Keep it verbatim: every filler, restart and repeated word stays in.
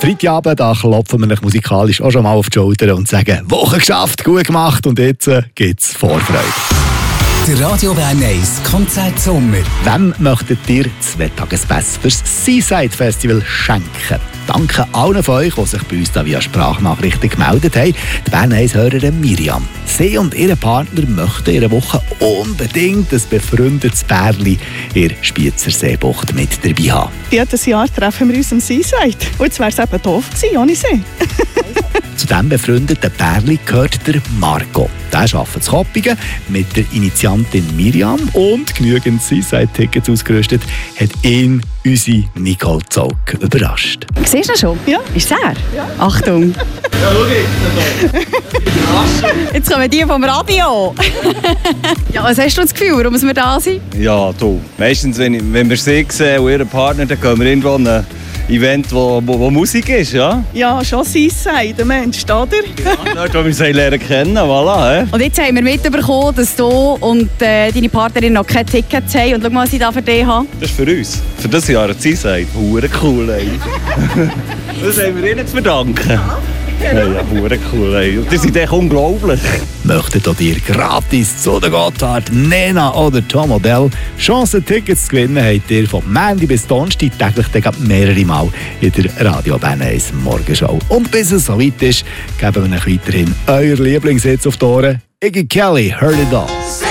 Freitagabend, da klopfen wir euch musikalisch auch schon mal auf die Schulter und sagen, Woche geschafft, gut gemacht und jetzt äh, gibt's Vorfreude. Der Radio Bern eins Konzert Sommer. Wem möchtet ihr zwei Tagespässe fürs Seaside Festival schenken? Danke allen von euch, die sich bei uns da via Sprachnachrichten gemeldet haben. Die Bern eins-Hörerin Miriam. Sie und ihr Partner möchten in ihrer Woche unbedingt ein befreundetes Pärchen in der Spietzer Seebucht mit dabei haben. Jedes Jahr treffen wir uns am Seaside. Und jetzt wäre es eben doof gewesen, ohne See. Zu diesem befreundeten Pärchen gehört der Marco. Der arbeitet in Koppingen mit der Initiantin Miriam und genügend Seaside-Tickets ausgerüstet, hat ihn unsere Nicole Zaug überrascht. Siehst du ihn schon? Ja. Ist es er? Ja. Achtung. Ja, schau jetzt. Jetzt kommen die vom Radio. Ja, was hast du das Gefühl, warum wir da sind? Ja, du. Meistens, wenn, ich, wenn wir sie sehen und ihren Partner, dann gehen wir irgendwo an ein Event, wo, wo, wo Musik ist, ja? Ja, schon Seaside, der Mensch, oder? Ja, dort, wo wir sie lernen kennen, voilà. Und jetzt haben wir mitbekommen, dass du und äh, deine Partnerin noch kein Ticket haben. Und schau mal, was ich da für dich habe. Das ist für uns. Für das Jahr hat sie gesagt. Hure cool, ey. Das haben wir ihnen zu verdanken. Ja, ja, hure cool, ey. Und das ist echt unglaublich. Möchtet auch ihr gratis zu der Gotthard, Nena oder Tom Odell Chancen, Tickets zu gewinnen, habt ihr von Montag bis Donnerstag täglich dann mehrere Mal in der Radio Bern eins Morgenshow. Und bis es so weit ist, geben wir euch weiterhin euer Lieblingshits auf die Ohren. Iggy Kelly, Heard It All.